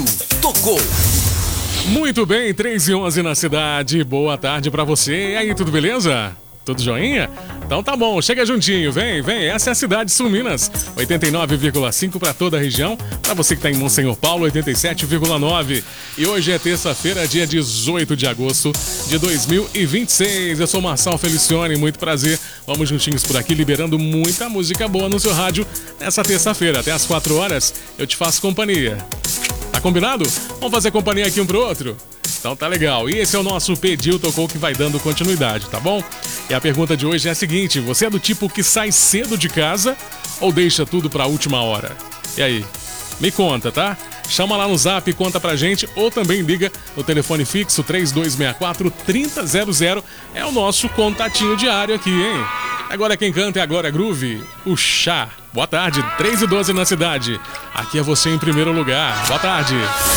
tocou. Muito bem, 3h11 na cidade. Boa tarde pra você. E aí, tudo beleza? Tudo joinha? Então tá bom, chega juntinho, vem. Essa é a Cidade Sul Minas, 89,5 para toda a região. Para você que tá em Monsenhor Paulo, 87,9. E hoje é terça-feira, dia 18 de agosto de 2026. Eu sou Marçal Felicione, muito prazer. Vamos juntinhos por aqui, liberando muita música boa no seu rádio nessa terça-feira. Até às 4 horas eu te faço companhia. Tá combinado? Vamos fazer companhia aqui um pro outro? Então tá legal. E esse é o nosso Pediu Tocou que vai dando continuidade, tá bom? E a pergunta de hoje é a seguinte: você é do tipo que sai cedo de casa ou deixa tudo pra última hora? E aí? Me conta, tá? Chama lá no zap, conta pra gente, ou também liga no telefone fixo 3264-3000. É o nosso contatinho diário aqui, hein? Agora quem canta é Agora Groove, o Chá. Boa tarde, 3h12 na cidade. Aqui é você em primeiro lugar. Boa tarde.